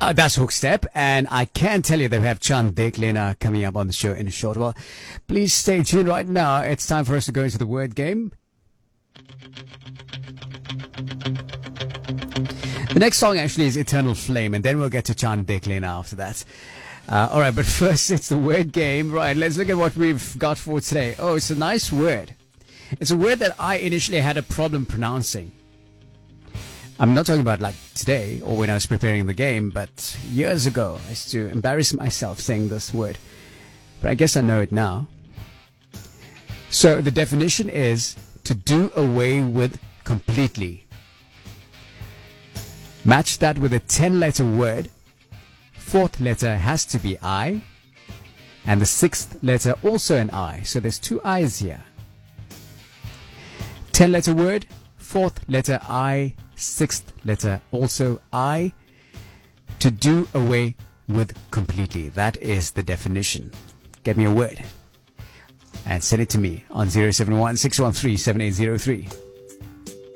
That's Hook Step, and I can tell you that we have Chand Deklena coming up on the show in a short while. Please stay tuned right now. It's time for us to go into the word game. The next song actually is Eternal Flame, and then we'll get to Chand Deklena after that. All right, but first it's the word game. Right, let's look at what we've got for today. Oh, it's a nice word. It's a word that I initially had a problem pronouncing. I'm not talking about like today or when I was preparing the game, but years ago I used to embarrass myself saying this word. But I guess I know it now. So the definition is to do away with completely. Match that with a 10-letter word. Fourth letter has to be I. And the sixth letter also an I. So there's two I's here. 10-letter word, fourth letter I, sixth letter also I. To do away with completely. That is the definition. Get me a word and send it to me on 071 613 7803.